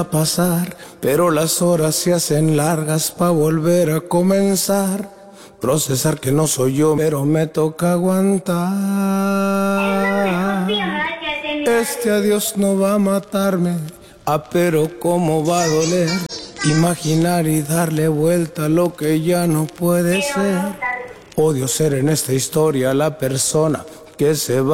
pasar, pero las horas se hacen largas pa' volver a comenzar. Procesar que no soy yo, pero me toca aguantar. Este adiós no va a matarme, pero cómo va a doler. Imaginar y darle vuelta a lo que ya no puede ser. Odio ser en esta historia la persona que se va.